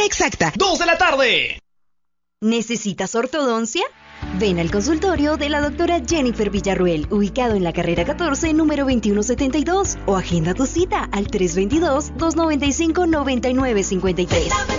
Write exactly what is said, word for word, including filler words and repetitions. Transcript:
exacta, dos de la tarde. ¿Necesitas ortodoncia? Ven al consultorio de la doctora Jennifer Villarruel, ubicado en la carrera catorce, número veintiuno setenta y dos, o agenda tu cita al tres dos dos, dos nueve cinco, nueve nueve cinco tres.